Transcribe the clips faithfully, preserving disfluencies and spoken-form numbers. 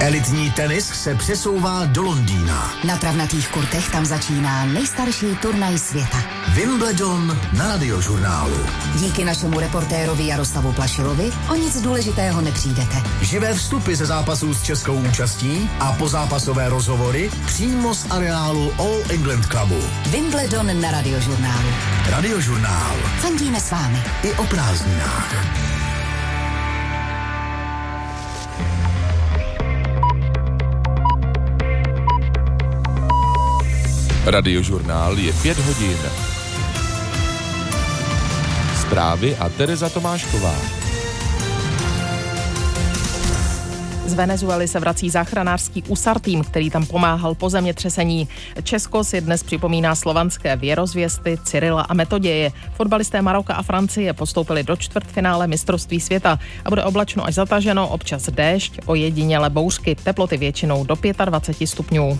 Elitní tenis se přesouvá do Londýna. Na travnatých kurtech tam začíná nejstarší turnaj světa. Wimbledon na Radiožurnálu. Díky našemu reportérovi Jaroslavu Plašilovi o nic důležitého nepřijdete. Živé vstupy ze zápasů s českou účastí a pozápasové rozhovory přímo z areálu All England Clubu. Wimbledon na Radiožurnálu. Radiožurnál. Fandíme s vámi. I o prázdninách. Radiožurnál je pět hodin. Zprávy a Tereza Tomášková. Z Venezuely se vrací záchranářský USAR tým, který tam pomáhal po zemětřesení. Česko si dnes připomíná slovanské věrozvěsty Cyrila a Metoděje. Fotbalisté Maroka a Francie postoupili do čtvrtfinále mistrovství světa a bude oblačno až zataženo, občas déšť, ojedinělé bouřky, teploty většinou do dvacet pět stupňů.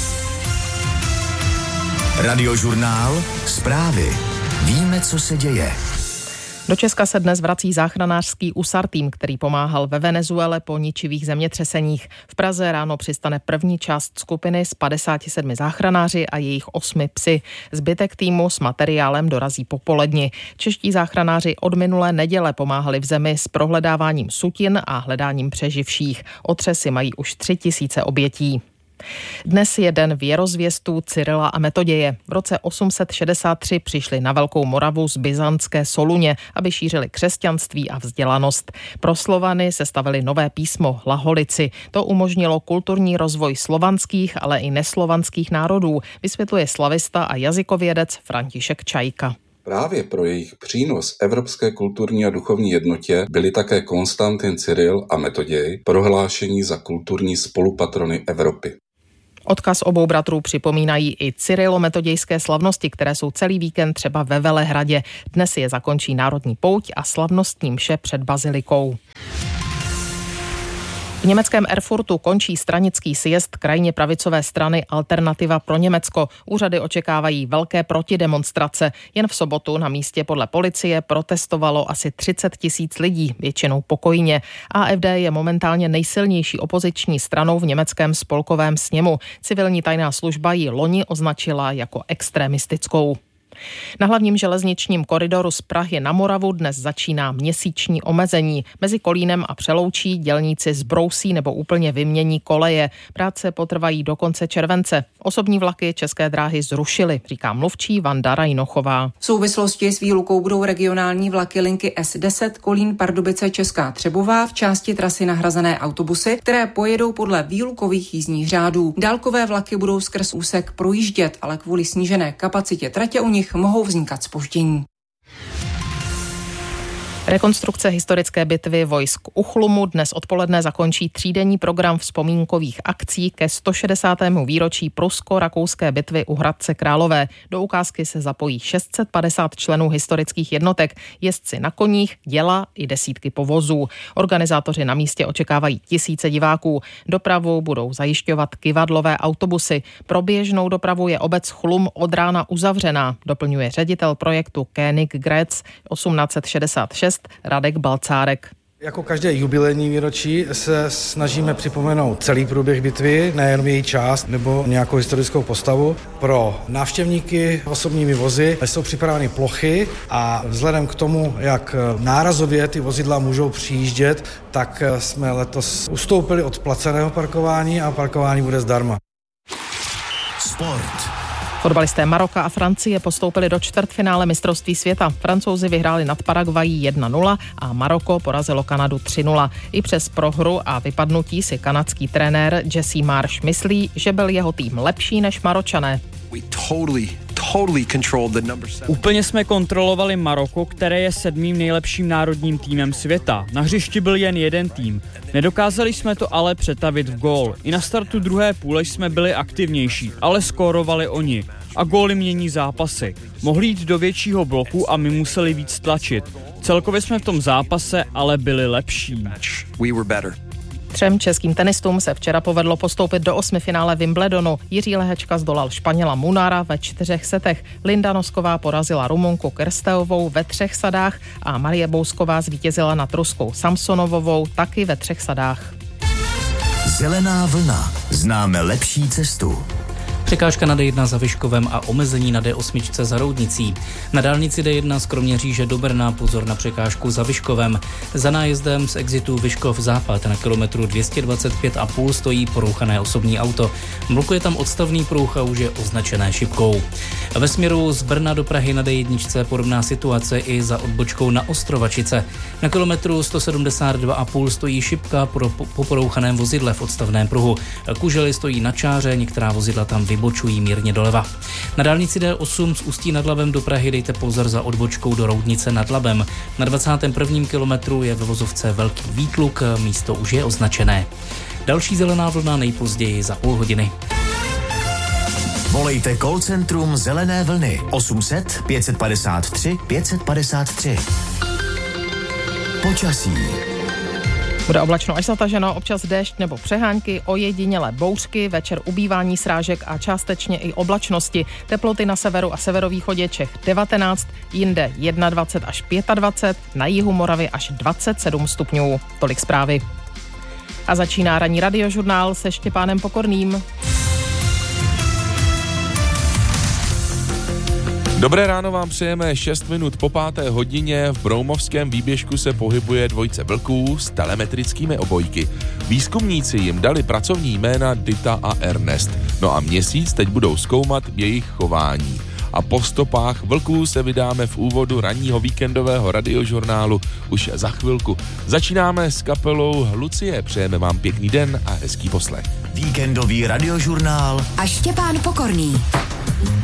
Radiožurnál. Zprávy. Víme, co se děje. Do Česka se dnes vrací záchranářský USAR tým, který pomáhal ve Venezuele po ničivých zemětřeseních. V Praze ráno přistane první část skupiny z padesáti sedmi záchranáři a jejich osmi psy. Zbytek týmu s materiálem dorazí popoledni. Čeští záchranáři od minulé neděle pomáhali v zemi s prohledáváním sutin a hledáním přeživších. Otřesy mají už tři tisíce obětí. Dnes je den věrozvěstů Cyrila a Metoděje. V roce osm set šedesát tři přišli na Velkou Moravu z byzantské Soluně, aby šířili křesťanství a vzdělanost. Pro Slovany sestavili nové písmo Hlaholici. To umožnilo kulturní rozvoj slovanských, ale i neslovanských národů, vysvětluje slavista a jazykovědec František Čajka. Právě pro jejich přínos evropské kulturní a duchovní jednotě byli také Konstantin Cyril a Metoděj prohlášení za kulturní spolupatrony Evropy. Odkaz obou bratrů připomínají i cyrilometodějské slavnosti, které jsou celý víkend třeba ve Velehradě. Dnes je zakončí národní pouť a slavnostní mše před bazilikou. V německém Erfurtu končí stranický sjezd krajně pravicové strany Alternativa pro Německo. Úřady očekávají velké protidemonstrace. Jen v sobotu na místě podle policie protestovalo asi třicet tisíc lidí, většinou pokojně. A F D je momentálně nejsilnější opoziční stranou v německém spolkovém sněmu. Civilní tajná služba ji loni označila jako extremistickou. Na hlavním železničním koridoru z Prahy na Moravu dnes začíná měsíční omezení. Mezi Kolínem a Přeloučí dělníci zbrousí nebo úplně vymění koleje. Práce potrvají do konce července. Osobní vlaky České dráhy zrušily, říká mluvčí Vanda Rajnochová. V souvislosti s výlukou budou regionální vlaky linky S deset Kolín Pardubice Česká Třebová v části trasy nahrazené autobusy, které pojedou podle výlukových jízdních řádů. Dálkové vlaky budou skrz úsek projíždět, ale kvůli snížené kapacitě tratě u nich mohou vznikat zpoždění. Rekonstrukce historické bitvy vojsk u Chlumu dnes odpoledne zakončí třídenní program vzpomínkových akcí ke sto šedesátému výročí prusko-rakouské bitvy u Hradce Králové. Do ukázky se zapojí šest set padesát členů historických jednotek, jezdci na koních, děla i desítky povozů. Organizátoři na místě očekávají tisíce diváků. Dopravu budou zajišťovat kyvadlové autobusy. Pro běžnou dopravu je obec Chlum od rána uzavřená, doplňuje ředitel projektu Koenig Grätz osmnáct set šedesát šest Radek Balcárek. Jako každé jubilejní výročí se snažíme připomenout celý průběh bitvy, nejen její část nebo nějakou historickou postavu. Pro návštěvníky osobními vozy jsou připraveny plochy a vzhledem k tomu, jak nárazově ty vozidla můžou přijíždět, tak jsme letos ustoupili od placeného parkování a parkování bude zdarma. Sport. Fotbalisté Maroka a Francie postoupili do čtvrtfinále mistrovství světa. Francouzi vyhráli nad Paraguayí jedna nula a Maroko porazilo Kanadu tři nula. I přes prohru a vypadnutí si kanadský trenér Jesse Marsh myslí, že byl jeho tým lepší než Maročané. Úplně jsme kontrolovali Maroko, které je sedmým nejlepším národním týmem světa. Na hřišti byl jen jeden tým. Nedokázali jsme to ale přetavit v gól. I na startu druhé půle jsme byli aktivnější, ale skórovali oni. A góly mění zápasy. Mohli jít do většího bloku a my museli víc tlačit. Celkově jsme v tom zápase ale byli lepší. Třem českým tenistům se včera povedlo postoupit do osmifinále Wimbledonu. Jiří Lehečka zdolal Španěla Munara ve čtyřech setech. Linda Nosková porazila Rumunku Kersteovou ve třech sadách a Marie Bousková zvítězila nad Ruskou Samsonovovou taky ve třech sadách. Zelená vlna. Známe lepší cestu. Překážka na D jedna za Vyškovem a omezení na D osm za Roudnicí. Na dálnici D jedna z Kroměříže do Brna pozor na překážku za Vyškovem. Za nájezdem z exitu Vyškov západ na kilometru dvě stě dvacet pět a půl stojí porouchané osobní auto. Blokuje tam odstavný pruh a už je označené šipkou. Ve směru z Brna do Prahy na D jedna podobná situace i za odbočkou na Ostrovačice. Na kilometru sto sedmdesát dva a půl stojí šipka pro, po porouchaném vozidle v odstavném pruhu. Kužely stojí na čáře, některá vozidla tam vybočují mírně doleva. Na dálnici D osm z Ústí nad Labem do Prahy dejte pozor za odbočkou do Roudnice nad Labem. Na dvacátém prvním kilometru je ve vozovce velký výtluk, místo už je označené. Další zelená vlna nejpozději za půl hodiny. Volejte call centrum Zelené vlny osm set pět padesát tři pět padesát tři. Počasí. Bude oblačno až zataženo, občas déšť nebo přehánky, ojedinělé bouřky, večer ubývání srážek a částečně i oblačnosti. Teploty na severu a severovýchodě Čech devatenáct, jinde dvacet jedna až dvacet pět, na jihu Moravy až dvacet sedm stupňů. Tolik zprávy. A začíná ranní radiožurnál se Štěpánem Pokorným. Dobré ráno vám přejeme šest minut po páté hodině. V Broumovském výběžku se pohybuje dvojice vlků s telemetrickými obojky. Výzkumníci jim dali pracovní jména Dita a Ernest. No a měsíc teď budou zkoumat jejich chování. A po stopách vlků se vydáme v úvodu ranního víkendového radiožurnálu už za chvilku. Začínáme s kapelou Lucie. Přejeme vám pěkný den a hezký poslech. Víkendový radiožurnál a Štěpán Pokorný.